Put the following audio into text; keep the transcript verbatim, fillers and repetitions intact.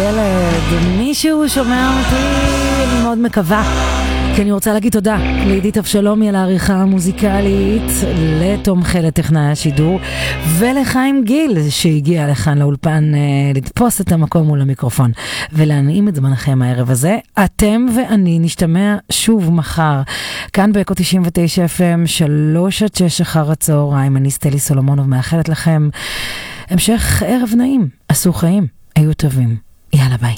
ילד, מישהו שומע אותי, אני מאוד מקווה, כי אני רוצה להגיד תודה לעידית אבשלומי על העריכה המוזיקלית, לתום חלת טכנאי השידור, ולחיים גיל שהגיע לכאן לאולפן לתפוס את המקום מול המיקרופון ולהנעים את זמנכם הערב הזה. אתם ואני נשתמע שוב מחר כאן באקו תשעים ותשע אף אם, שלוש עד שש אחר הצהריים. אני סטלי סולומונוב מאחלת לכם המשך ערב נעים, עשו חיים, היו טובים, יאללה ביי.